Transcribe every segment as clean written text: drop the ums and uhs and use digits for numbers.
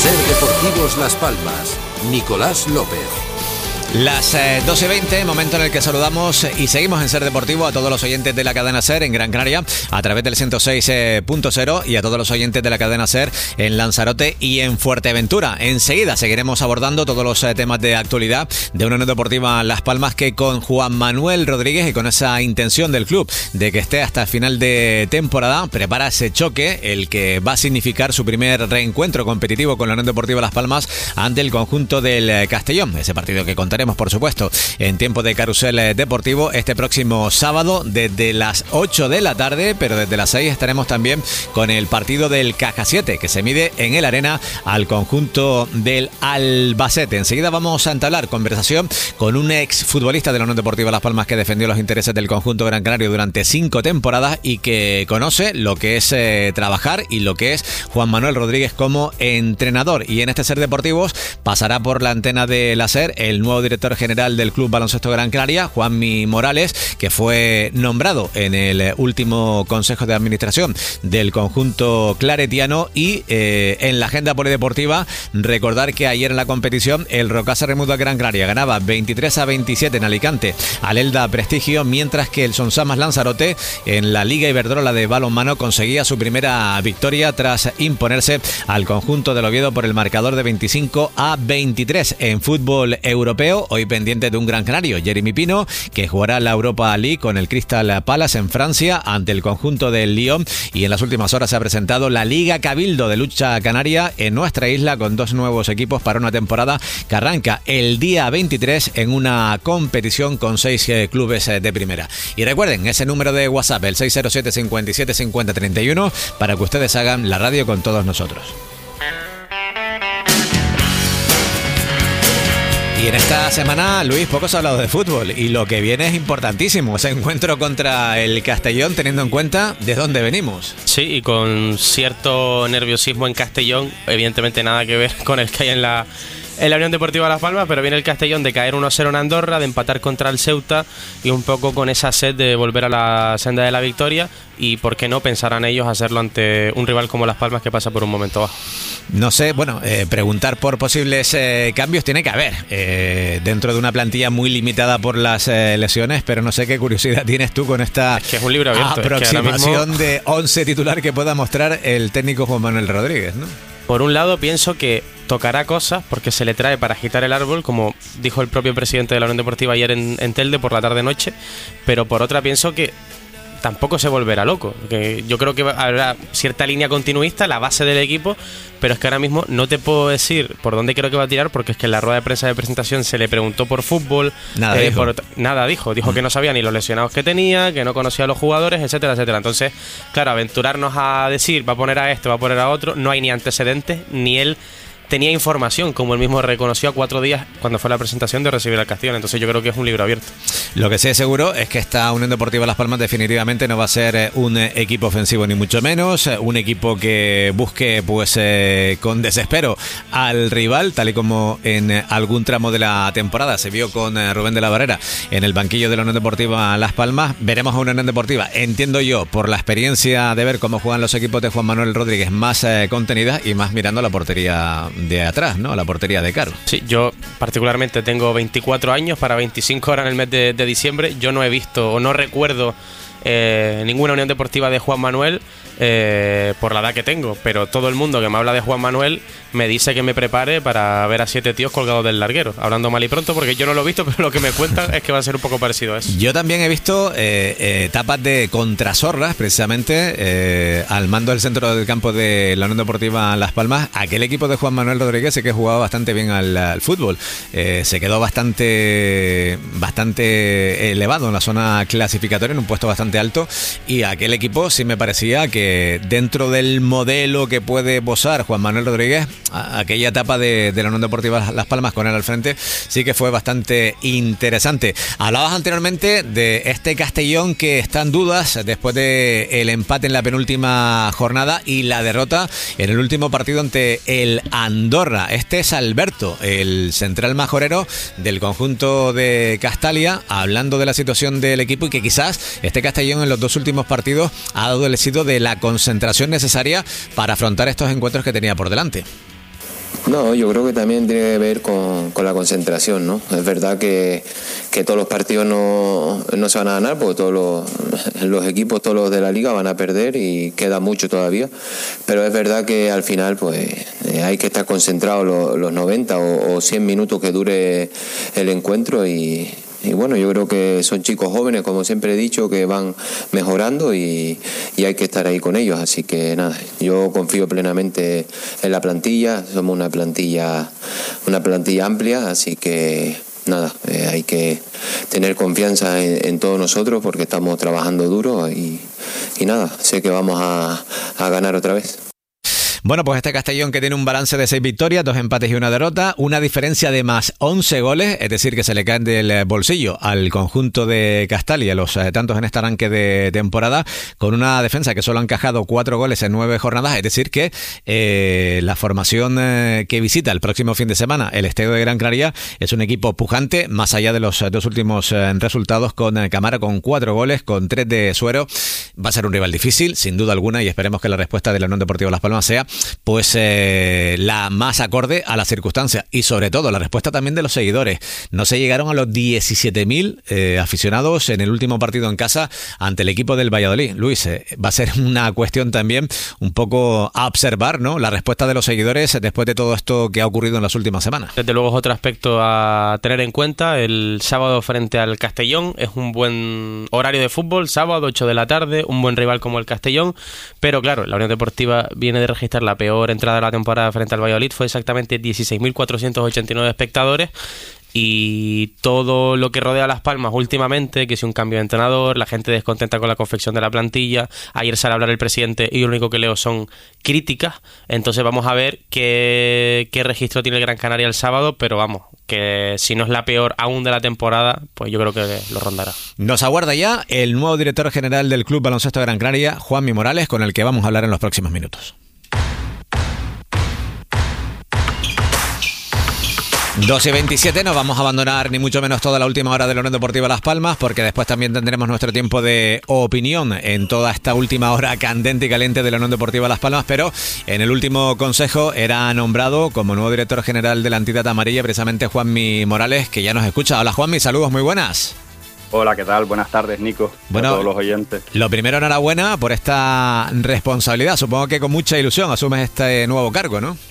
Ser Deportivos Las Palmas, Nicolás López. Las 12:20, momento en el que saludamos y seguimos en Ser Deportivo a todos los oyentes de la cadena Ser en Gran Canaria a través del 106.0 y a todos los oyentes de la cadena Ser en Lanzarote y en Fuerteventura. Enseguida seguiremos abordando todos los temas de actualidad de una Unión Deportiva Las Palmas que con Juan Manuel Rodríguez y con esa intención del club de que esté hasta el final de temporada prepara ese choque, el que va a significar su primer reencuentro competitivo con la Unión Deportiva Las Palmas ante el conjunto del Castellón. Ese partido que contaremos, por supuesto, en tiempo de carrusel deportivo este próximo sábado desde las 8 de la tarde, pero desde las 6 estaremos también con el partido del Caja 7 que se mide en el Arena al conjunto del Albacete. Enseguida vamos a entablar conversación con un ex futbolista de la Unión Deportiva Las Palmas que defendió los intereses del conjunto gran canario durante 5 temporadas y que conoce lo que es trabajar y lo que es Juan Manuel Rodríguez como entrenador. Y en este Ser Deportivos pasará por la antena de la Ser el nuevo director general del Club Baloncesto Gran Canaria, Juanmi Morales, que fue nombrado en el último Consejo de Administración del conjunto claretiano. Y en la agenda polideportiva, recordar que ayer en la competición el Rocasa Remuda Gran Canaria ganaba 23-27 en Alicante al Elda Prestigio, mientras que el Sonsamas Lanzarote en la Liga Iberdrola de balonmano conseguía su primera victoria tras imponerse al conjunto del Oviedo por el marcador de 25-23. En fútbol europeo, hoy pendiente de un gran canario, Jeremy Pino, que jugará la Europa League con el Crystal Palace en Francia ante el conjunto del Lyon. Y en las últimas horas se ha presentado la Liga Cabildo de lucha canaria en nuestra isla con 2 nuevos equipos para una temporada que arranca el día 23 en una competición con 6 clubes de primera. Y recuerden ese número de WhatsApp, el 607 57 50 31, para que ustedes hagan la radio con todos nosotros. Y en esta semana, Luis, poco se ha hablado de fútbol y lo que viene es importantísimo, ese encuentro contra el Castellón, teniendo en cuenta de dónde venimos. Sí, y con cierto nerviosismo en Castellón, evidentemente nada que ver con el que hay en la Unión Deportiva Las Palmas, pero viene el Castellón de caer 1-0 en Andorra, de empatar contra el Ceuta y un poco con esa sed de volver a la senda de la victoria y por qué no pensarán ellos hacerlo ante un rival como Las Palmas que pasa por un momento bajo. No sé, bueno, preguntar por posibles cambios tiene que haber dentro de una plantilla muy limitada por las lesiones, pero no sé qué curiosidad tienes tú con esta es que es un libro abierto, aproximación mismo de 11 titular que pueda mostrar el técnico Juan Manuel Rodríguez, ¿no? Por un lado pienso que tocará cosas porque se le trae para agitar el árbol, como dijo el propio presidente de la Unión Deportiva ayer en Telde por la tarde-noche, pero por otra pienso que tampoco se volverá loco, que yo creo que habrá cierta línea continuista, la base del equipo, pero es que ahora mismo no te puedo decir por dónde creo que va a tirar, porque es que en la rueda de prensa de presentación se le preguntó por fútbol, nada dijo que no sabía ni los lesionados que tenía, que no conocía a los jugadores, etcétera, etcétera. Entonces, claro, aventurarnos a decir va a poner a este, va a poner a otro, no hay ni antecedentes, ni él tenía información, como él mismo reconoció a 4 días cuando fue la presentación de recibir al Castellón. Entonces yo creo que es un libro abierto. Lo que sí es seguro es que esta Unión Deportiva Las Palmas definitivamente no va a ser un equipo ofensivo ni mucho menos, un equipo que busque pues con desespero al rival, tal y como en algún tramo de la temporada se vio con Rubén de la Barrera en el banquillo de la Unión Deportiva Las Palmas. Veremos a una Unión Deportiva, entiendo yo, por la experiencia de ver cómo juegan los equipos de Juan Manuel Rodríguez, más contenida y más mirando la portería de atrás, ¿no? La portería de Caro. Sí, yo particularmente tengo 24 años, para 25 ahora en el mes de diciembre. Yo no he visto o no recuerdo ninguna Unión Deportiva de Juan Manuel por la edad que tengo, pero todo el mundo que me habla de Juan Manuel me dice que me prepare para ver a 7 tíos colgados del larguero, hablando mal y pronto, porque yo no lo he visto, pero lo que me cuentan es que va a ser un poco parecido a eso. Yo también he visto etapas de contrasorras, precisamente al mando del centro del campo de la Unión Deportiva Las Palmas. Aquel equipo de Juan Manuel Rodríguez sí que jugaba bastante bien al fútbol, se quedó bastante elevado en la zona clasificatoria, en un puesto bastante alto, y aquel equipo sí me parecía que dentro del modelo que puede posar Juan Manuel Rodríguez, aquella etapa de la Unión Deportiva Las Palmas con él al frente sí que fue bastante interesante. Hablabas anteriormente de este Castellón que está en dudas después del empate en la penúltima jornada y la derrota en el último partido ante el Andorra. Este es Alberto, el central majorero del conjunto de Castalia, hablando de la situación del equipo y que quizás este Castellón en los 2 últimos partidos ha adolecido de la concentración necesaria para afrontar estos encuentros que tenía por delante. No, yo creo que también tiene que ver con la concentración, ¿no? Es verdad que todos los partidos no se van a ganar, porque todos los equipos, todos los de la liga van a perder y queda mucho todavía, pero es verdad que al final pues hay que estar concentrado los 90 o 100 minutos que dure el encuentro y bueno, yo creo que son chicos jóvenes, como siempre he dicho, que van mejorando y hay que estar ahí con ellos. Así que nada, yo confío plenamente en la plantilla. Somos una plantilla amplia, así que nada, hay que tener confianza en todos nosotros porque estamos trabajando duro y nada, sé que vamos a ganar otra vez. Bueno, pues este Castellón que tiene un balance de 6 victorias, 2 empates y 1 derrota, una diferencia de más 11 goles, es decir, que se le caen del bolsillo al conjunto de Castalia, los tantos en este arranque de temporada, con una defensa que solo ha encajado 4 goles en 9 jornadas, es decir, que la formación que visita el próximo fin de semana, el Estadio de Gran Canaria, es un equipo pujante, más allá de los 2 últimos resultados, con Camara con 4 goles, con 3 de Suero. Va a ser un rival difícil, sin duda alguna, y esperemos que la respuesta de la Unión Deportiva Las Palmas sea pues la más acorde a las circunstancias y sobre todo la respuesta también de los seguidores. No se llegaron a los 17.000 aficionados en el último partido en casa ante el equipo del Valladolid. Luis, va a ser una cuestión también un poco a observar, ¿no? La respuesta de los seguidores después de todo esto que ha ocurrido en las últimas semanas. Desde luego es otro aspecto a tener en cuenta. El sábado frente al Castellón es un buen horario de fútbol, sábado 8 de la tarde, un buen rival como el Castellón, pero claro, la Unión Deportiva viene de registrar la peor entrada de la temporada frente al Valladolid, fue exactamente 16.489 espectadores. Y todo lo que rodea a Las Palmas últimamente, que es un cambio de entrenador, la gente descontenta con la confección de la plantilla, ayer sale a hablar el presidente y lo único que leo son críticas, entonces vamos a ver qué registro tiene el Gran Canaria el sábado, pero vamos, que si no es la peor aún de la temporada, pues yo creo que lo rondará. Nos aguarda ya el nuevo director general del Club Baloncesto Gran Canaria, Juanmi Morales, con el que vamos a hablar en los próximos minutos. 2:27, no vamos a abandonar ni mucho menos toda la última hora de la Unión Deportiva Las Palmas, porque después también tendremos nuestro tiempo de opinión en toda esta última hora candente y caliente de la Unión Deportiva Las Palmas, pero en el último consejo era nombrado como nuevo director general de la entidad amarilla precisamente Juanmi Morales, que ya nos escucha. Hola Juanmi, saludos, muy buenas. Hola, ¿qué tal? Buenas tardes, Nico. Bueno, a todos los oyentes. Lo primero, enhorabuena por esta responsabilidad. Supongo que con mucha ilusión asumes este nuevo cargo, ¿no?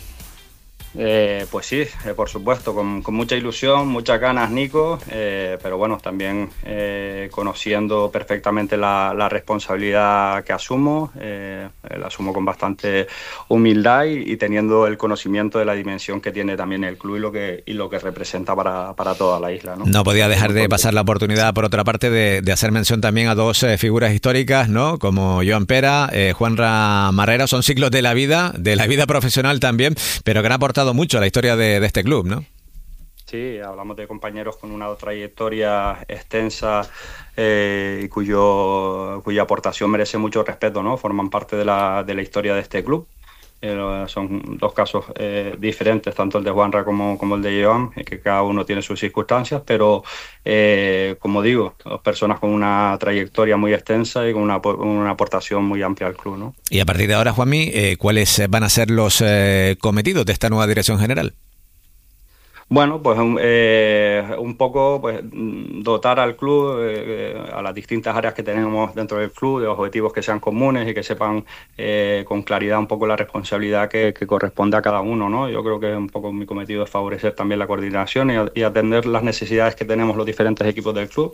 Pues sí, por supuesto, con mucha ilusión, muchas ganas, Nico, pero bueno, también conociendo perfectamente la responsabilidad que asumo, la asumo con bastante humildad y teniendo el conocimiento de la dimensión que tiene también el club y lo que representa para toda la isla, ¿no? No podía dejar de pasar la oportunidad, por otra parte, de hacer mención también a dos figuras históricas, ¿no? Como Joan Pera, Juanra Marrera, son ciclos de la vida profesional también, pero que han aportado mucho a la historia de este club, ¿no? Sí, hablamos de compañeros con una trayectoria extensa y cuya aportación merece mucho respeto, ¿no? Forman parte de la historia de este club. Son dos casos diferentes, tanto el de Juanra como el de Joan, que cada uno tiene sus circunstancias, pero como digo, dos personas con una trayectoria muy extensa y con una aportación muy amplia al club, ¿no? Y a partir de ahora, Juanmi, ¿cuáles van a ser los cometidos de esta nueva dirección general? Bueno, pues un poco pues dotar al club, a las distintas áreas que tenemos dentro del club, de objetivos que sean comunes y que sepan con claridad un poco la responsabilidad que corresponde a cada uno, ¿no? Yo creo que un poco mi cometido es favorecer también la coordinación y atender las necesidades que tenemos los diferentes equipos del club.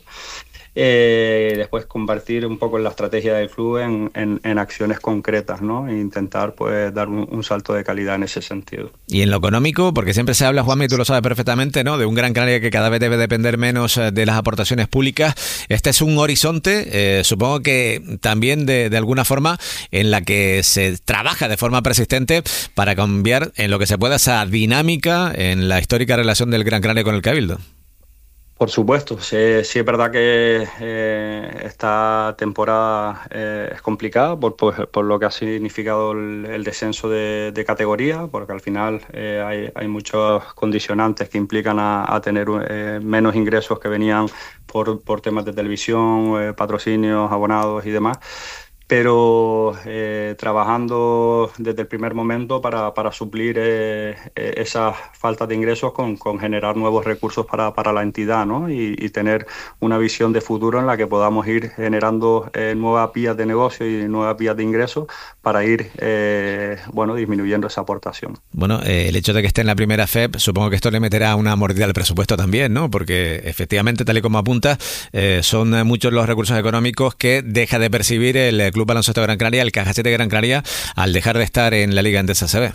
Después convertir un poco en la estrategia del club en acciones concretas, ¿no? E intentar pues dar un salto de calidad en ese sentido. Y en lo económico, porque siempre se habla, Juanmi, tú lo sabes perfectamente, ¿no? De un Gran Canaria que cada vez debe depender menos de las aportaciones públicas. Este es un horizonte, supongo que también de alguna forma, en la que se trabaja de forma persistente para cambiar en lo que se pueda esa dinámica en la histórica relación del Gran Canaria con el Cabildo. Por supuesto, sí es verdad que esta temporada es complicada por lo que ha significado el descenso de categoría, porque al final hay muchos condicionantes que implican a tener menos ingresos que venían por temas de televisión, patrocinios, abonados y demás. pero trabajando desde el primer momento para suplir esas faltas de ingresos con generar nuevos recursos para la entidad, ¿no? Y tener una visión de futuro en la que podamos ir generando nuevas vías de negocio y nuevas vías de ingresos para ir disminuyendo esa aportación. Bueno, el hecho de que esté en la primera FEP, supongo que esto le meterá una mordida al presupuesto también, ¿no? Porque efectivamente, tal y como apunta, son muchos los recursos económicos que deja de percibir el Club Baloncesto Gran Canaria, el Cajasete Gran Canaria, al dejar de estar en la Liga Endesa CB.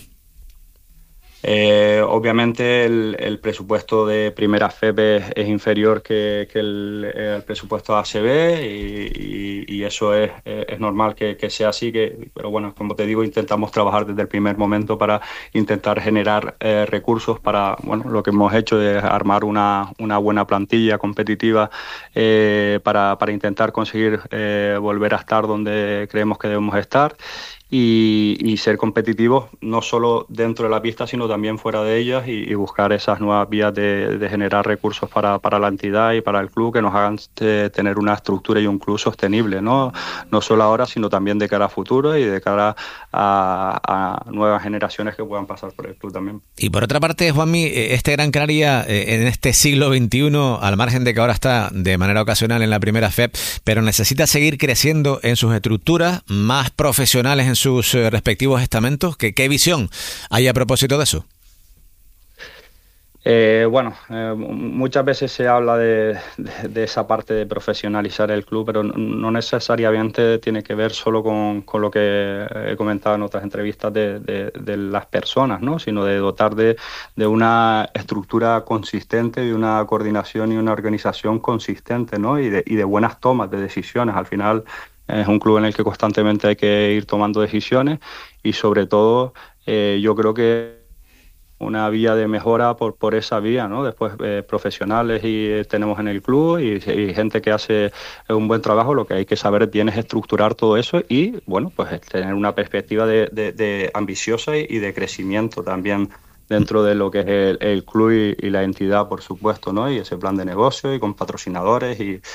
Obviamente el presupuesto de primera FEP es inferior que el presupuesto de ACB y eso es normal que sea así, pero bueno, como te digo, intentamos trabajar desde el primer momento para intentar generar recursos para, bueno, lo que hemos hecho es armar una buena plantilla competitiva para intentar conseguir volver a estar donde creemos que debemos estar. Y ser competitivos no solo dentro de la pista, sino también fuera de ellas y buscar esas nuevas vías de generar recursos para la entidad y para el club que nos hagan tener una estructura y un club sostenible, ¿no? No solo ahora, sino también de cara a futuro y de cara a nuevas generaciones que puedan pasar por el club también. Y por otra parte, Juanmi, este Gran Canaria en este siglo XXI, al margen de que ahora está de manera ocasional en la primera FEP, pero necesita seguir creciendo en sus estructuras, más profesionales en sus respectivos estamentos. ¿Qué visión hay a propósito de eso? Muchas veces se habla de esa parte de profesionalizar el club, pero no necesariamente tiene que ver solo con lo que he comentado en otras entrevistas de las personas, ¿no? Sino de dotar de una estructura consistente, de una coordinación y una organización consistente, ¿no? Y de buenas tomas de decisiones. Al final es un club en el que constantemente hay que ir tomando decisiones y sobre todo yo creo que una vía de mejora por esa vía, ¿no? Después profesionales tenemos en el club y gente que hace un buen trabajo. Lo que hay que saber bien es estructurar todo eso y, bueno, pues tener una perspectiva de ambiciosa y de crecimiento también dentro de lo que es el club y la entidad, por supuesto, ¿no? Y ese plan de negocio y con patrocinadores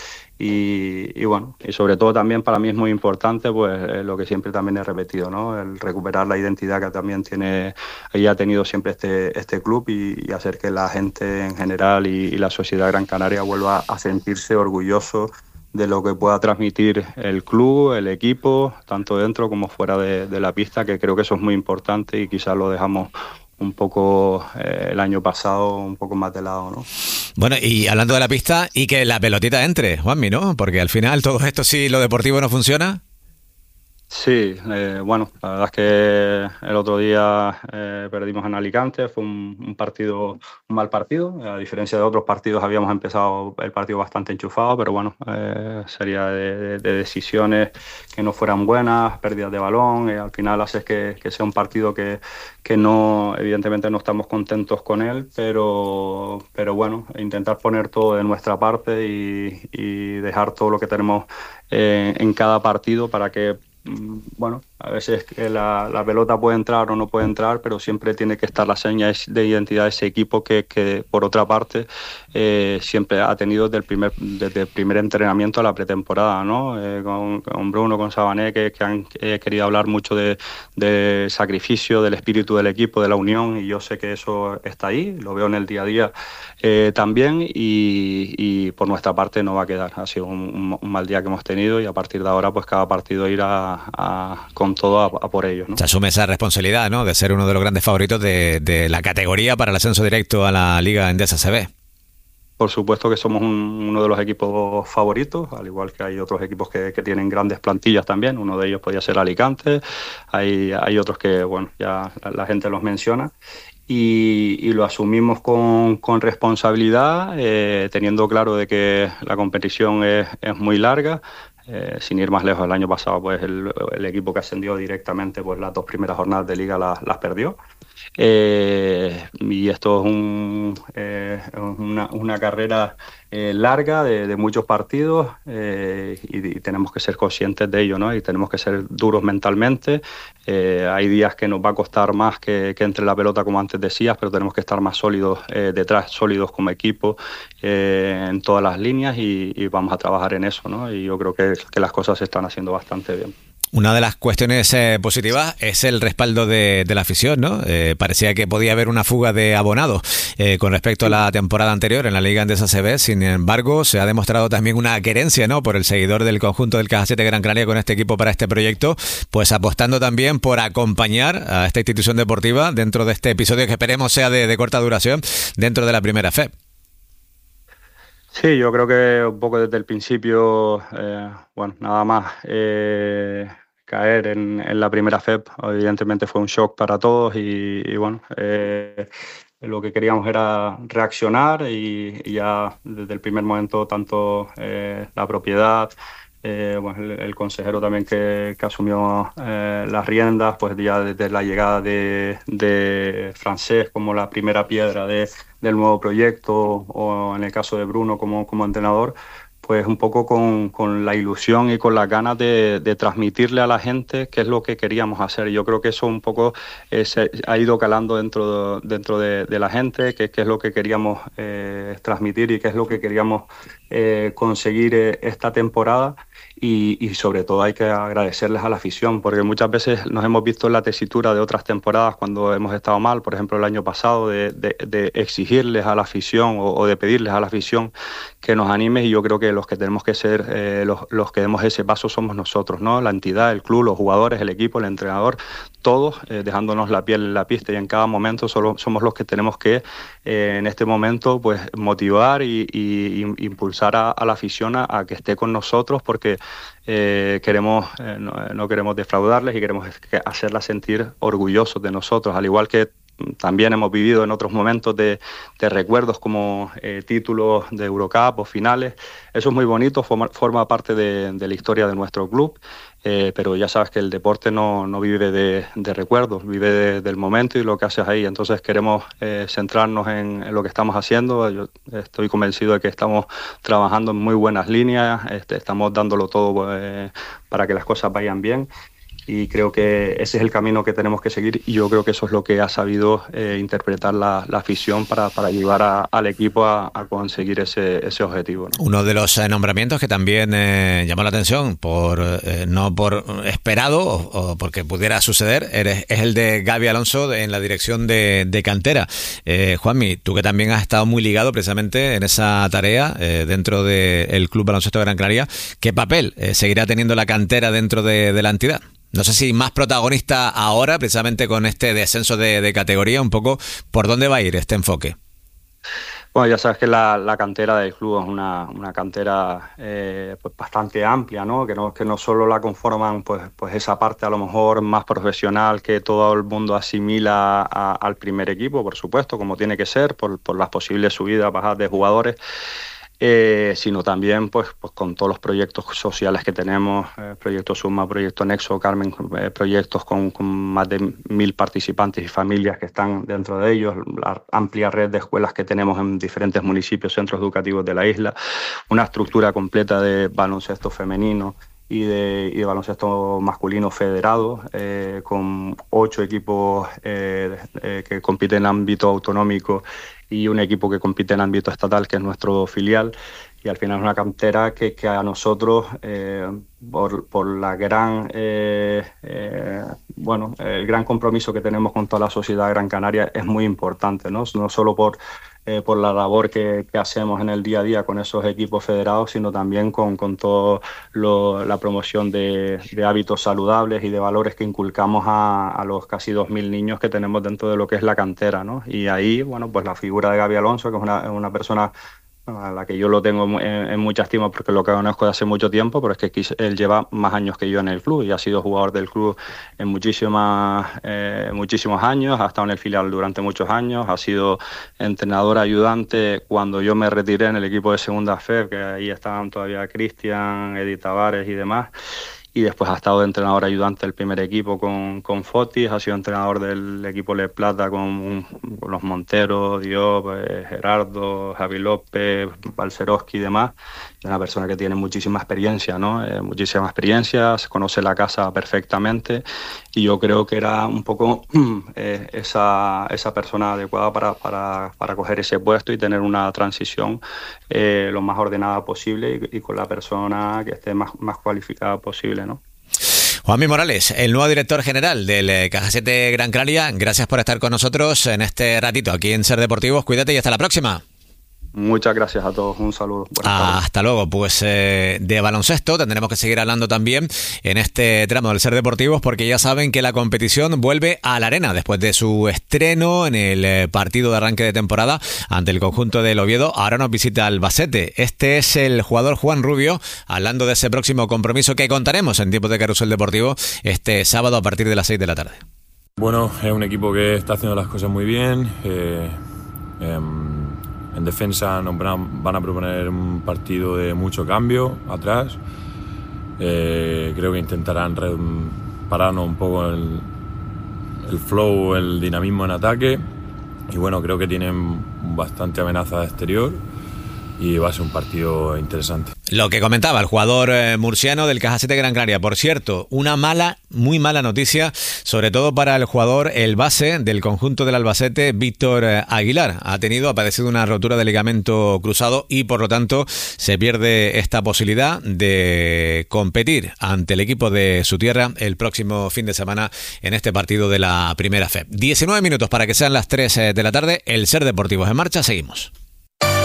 y bueno, y sobre todo también para mí es muy importante, pues lo que siempre también he repetido, ¿no? El recuperar la identidad que también ha tenido siempre este club y hacer que la gente en general y la sociedad Gran Canaria vuelva a sentirse orgulloso de lo que pueda transmitir el club, el equipo, tanto dentro como fuera de la pista, que creo que eso es muy importante y quizás lo dejamos un poco el año pasado un poco más de lado, ¿no? Bueno, y hablando de la pista y que la pelotita entre, Juanmi, ¿no? Porque al final todo esto, si lo deportivo no funciona. Sí, bueno, la verdad es que el otro día perdimos en Alicante, fue un mal partido, a diferencia de otros partidos habíamos empezado el partido bastante enchufado, pero bueno, sería de decisiones que no fueran buenas, pérdidas de balón, al final haces que sea un partido que no, evidentemente no estamos contentos con él, pero bueno, intentar poner todo de nuestra parte y dejar todo lo que tenemos en cada partido para que, bueno, a veces que la pelota puede entrar o no puede entrar, pero siempre tiene que estar la seña de identidad de ese equipo que por otra parte siempre ha tenido desde el primer entrenamiento a la pretemporada, ¿no? Con Bruno, con Sabané, que han querido hablar mucho de sacrificio, del espíritu del equipo, de la unión, y yo sé que eso está ahí, lo veo en el día a día también, y por nuestra parte no va a quedar. Ha sido un mal día que hemos tenido y a partir de ahora pues cada partido ir con todo a por ellos, ¿no? Se asume esa responsabilidad, ¿no? De ser uno de los grandes favoritos de la categoría para el ascenso directo a la Liga Endesa CB. Por supuesto que somos uno de los equipos favoritos, al igual que hay otros equipos que tienen grandes plantillas también. Uno de ellos podría ser Alicante, hay otros que, bueno, ya la gente los menciona. Y lo asumimos con responsabilidad, teniendo claro de que la competición es muy larga. Sin ir más lejos, el año pasado pues el equipo que ascendió directamente pues las 2 primeras jornadas de liga las perdió. Y esto es una carrera larga de muchos partidos y tenemos que ser conscientes de ello, ¿no? Y tenemos que ser duros mentalmente. Hay días que nos va a costar más que entre la pelota, como antes decías, pero tenemos que estar más sólidos detrás, sólidos como equipo en todas las líneas y vamos a trabajar en eso, ¿no? Y yo creo que las cosas se están haciendo bastante bien. Una de las cuestiones positivas es el respaldo de la afición, ¿no? Parecía que podía haber una fuga de abonados con respecto a la temporada anterior en la Liga Endesa CB. Sin embargo, se ha demostrado también una querencia, ¿no?, por el seguidor del conjunto del Caja 7 Gran Canaria con este equipo para este proyecto, pues apostando también por acompañar a esta institución deportiva dentro de este episodio que esperemos sea de corta duración dentro de la Primera FEP. Sí, yo creo que un poco desde el principio, bueno, nada más caer en la Primera FEP, evidentemente fue un shock para todos y bueno, lo que queríamos era reaccionar y ya desde el primer momento tanto la propiedad, bueno, el consejero también que asumió las riendas, pues ya desde la llegada de Francés como la primera piedra del nuevo proyecto, o en el caso de Bruno como entrenador, pues un poco con la ilusión y con las ganas de transmitirle a la gente qué es lo que queríamos hacer. Yo creo que eso un poco se ha ido calando dentro de la gente, qué es lo que queríamos transmitir y qué es lo que queríamos conseguir esta temporada. Y sobre todo hay que agradecerles a la afición, porque muchas veces nos hemos visto en la tesitura de otras temporadas cuando hemos estado mal, por ejemplo el año pasado, de exigirles a la afición o de pedirles a la afición que nos anime, y yo creo que los que tenemos que ser los que demos ese paso somos nosotros, ¿no? La entidad, el club, los jugadores, el equipo, el entrenador, todos dejándonos la piel en la pista, y en cada momento solo somos los que tenemos que en este momento pues motivar y impulsar a la afición a que esté con nosotros, porque queremos no queremos defraudarles y queremos hacerlas sentir orgullosos de nosotros, al igual que también hemos vivido en otros momentos de recuerdos como títulos de Eurocup o finales. Eso es muy bonito, forma parte de la historia de nuestro club, pero ya sabes que el deporte no vive de recuerdos, vive del momento y lo que haces ahí. Entonces queremos centrarnos en lo que estamos haciendo. Yo estoy convencido de que estamos trabajando en muy buenas líneas, estamos dándolo todo para que las cosas vayan bien. Y creo que ese es el camino que tenemos que seguir, y yo creo que eso es lo que ha sabido interpretar la afición para llevar al equipo a conseguir ese objetivo, ¿no? Uno de los nombramientos que también llamó la atención, no por esperado o porque pudiera suceder, es el de Gaby Alonso en la dirección de cantera. Juanmi, tú que también has estado muy ligado precisamente en esa tarea dentro del Club Baloncesto Gran Canaria, ¿qué papel seguirá teniendo la cantera dentro de la entidad? No sé si más protagonista ahora, precisamente con este descenso de categoría, un poco por dónde va a ir este enfoque. Bueno, ya sabes que la cantera del club es una cantera pues bastante amplia, ¿no? Que no solo la conforman pues esa parte a lo mejor más profesional que todo el mundo asimila al primer equipo, por supuesto, como tiene que ser, por las posibles subidas, bajadas de jugadores. Sino también pues con todos los proyectos sociales que tenemos, Proyecto Suma, Proyecto Nexo, Carmen, proyectos con más de 1.000 participantes y familias que están dentro de ellos, la amplia red de escuelas que tenemos en diferentes municipios, centros educativos de la isla, una estructura completa de baloncesto femenino y de baloncesto masculino federado, con 8 equipos que compiten en ámbito autonómico y un equipo que compite en ámbito estatal, que es nuestro filial. Y al final es una cantera que a nosotros, por la gran el gran compromiso que tenemos con toda la sociedad gran canaria, es muy importante, ¿no? No solo por la labor que hacemos en el día a día con esos equipos federados, sino también con toda la promoción de hábitos saludables y de valores que inculcamos a los casi 2.000 niños que tenemos dentro de lo que es la cantera, ¿no? Y ahí, bueno, pues la figura de Gaby Alonso, que es una persona a la que yo lo tengo en mucha estima porque lo conozco de hace mucho tiempo, pero es que él lleva más años que yo en el club y ha sido jugador del club en muchísimos años, ha estado en el filial durante muchos años, ha sido entrenador ayudante cuando yo me retiré en el equipo de Segunda FEP, que ahí estaban todavía Cristian, Edith Tavares y demás. Y después ha estado de entrenador ayudante del primer equipo con Fotis, ha sido entrenador del equipo Le Plata con los Monteros, Diop, Gerardo, Javi López, Balcerowski y demás. Es una persona que tiene muchísima experiencia, ¿no? Muchísima experiencia, se conoce la casa perfectamente, y yo creo que era un poco esa persona adecuada para coger ese puesto y tener una transición lo más ordenada posible y con la persona que esté más cualificada posible, ¿no? Juanmi Morales, el nuevo director general del Cajasete Gran Canaria, gracias por estar con nosotros en este ratito aquí en Ser Deportivos. Cuídate y hasta la próxima. Muchas gracias a todos, un saludo. Hasta luego. Pues de baloncesto tendremos que seguir hablando también en este tramo del Ser Deportivos, porque ya saben que la competición vuelve a la arena después de su estreno en el partido de arranque de temporada ante el conjunto del Oviedo. Ahora nos visita Albacete. Este es el jugador Juan Rubio, hablando de ese próximo compromiso que contaremos en Tiempos de Carrusel Deportivo este sábado a partir de las 6 de la tarde. Bueno, es un equipo que está haciendo las cosas muy bien. En defensa nos van a proponer un partido de mucho cambio atrás. Creo que intentarán pararnos un poco el flow, el dinamismo en ataque. Y bueno, creo que tienen bastante amenaza de exterior y va a ser un partido interesante. Lo que comentaba el jugador murciano del Cajasete Gran Canaria. Por cierto, una muy mala noticia, sobre todo para el jugador, el base del conjunto del Albacete, Víctor Aguilar. Ha padecido una rotura de ligamento cruzado y por lo tanto se pierde esta posibilidad de competir ante el equipo de su tierra el próximo fin de semana en este partido de la Primera Fe. 19 minutos para que sean las 3 de la tarde. El Ser Deportivos en marcha, seguimos.